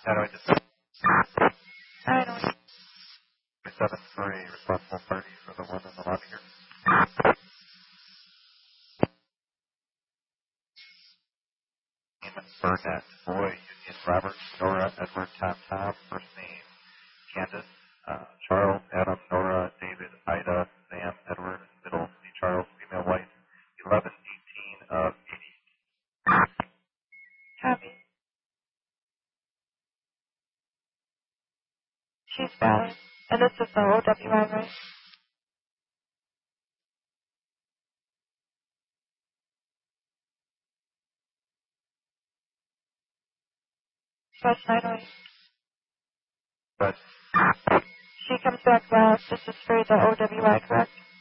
How do I just I don't know. 7-3, responsible party for the one in the lobby here. Burnett, Boy, Union, Robert, Nora, Edward, Tom, first name, Candace, Charles, Adam, Nora, David, Ida, Sam, Edward, middle, C. Charles, female, white, 11-18 of 80. Copy. She's valid. And this is the OWI, right? That's 908. But She comes back valid. This is for the OWI, correct?